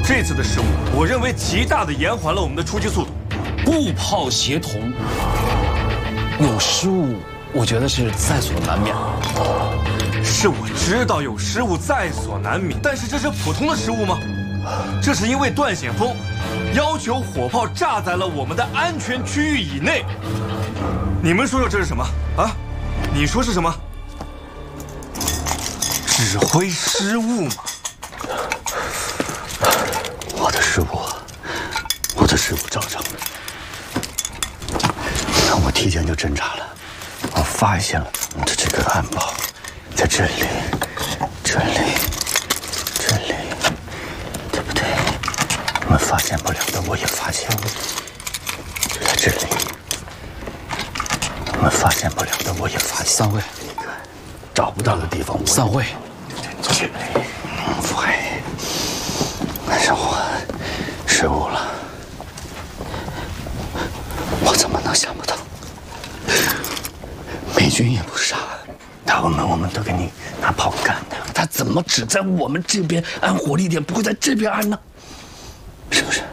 这次的失误，我认为极大的延缓了我们的出击速度。 步炮协同有失误，我觉得是在所难免。 是我知道有失误在所难免，但是这是普通的失误吗？这是因为段显峰要求火炮炸在了我们的安全区域以内。你们说说这是什么啊？你说是什么？指挥失误吗？ 我的失误造成的。那我提前就侦查了，我发现了我们的这个暗堡，在这里，对不对？我们发现不了的，我也发现了，就在这里。我们发现不了的，我也发现。 散会。 那个找不到的地方， 散会。 在这里，但是我失误了。我怎么能想不到？美军也不傻，我们都给你拿炮干的，他怎么只在我们这边按火力点，不会在这边按呢？是不是？